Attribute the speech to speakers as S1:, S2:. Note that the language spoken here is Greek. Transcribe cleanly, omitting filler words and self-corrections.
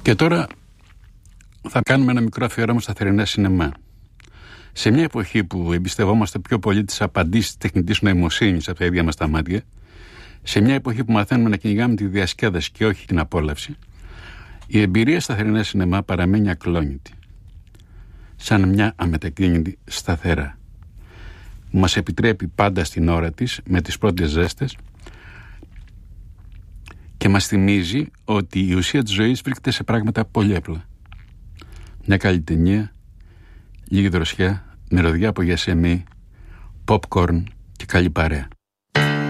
S1: Και τώρα θα κάνουμε ένα μικρό αφιέρωμα στα θερινά σινεμά. Σε μια εποχή που εμπιστευόμαστε πιο πολύ τις απαντήσεις της τεχνητής νοημοσύνης από τα ίδια μας τα μάτια, σε μια εποχή που μαθαίνουμε να κυνηγάμε τη διασκέδαση και όχι την απόλαυση, η εμπειρία στα θερινά σινεμά παραμένει ακλόνητη. Σαν μια αμετακίνητη σταθερά, που μας επιτρέπει πάντα στην ώρα της, με τις πρώτες ζέστες, και μας θυμίζει ότι η ουσία της ζωής βρίσκεται σε πράγματα πολύ απλά. Μια καλή ταινία, λίγη δροσιά, μυρωδιά από γιασεμί, popcorn και καλή παρέα.